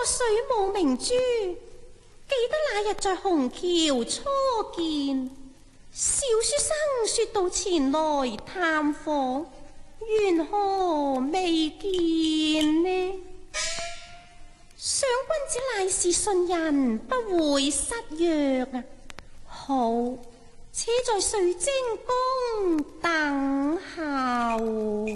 水母明珠，記得那日在虹橋初見，小書生說到前來探訪，緣何未見呢？想君子乃是信人，不會失約啊！好，且在水晶宮等候。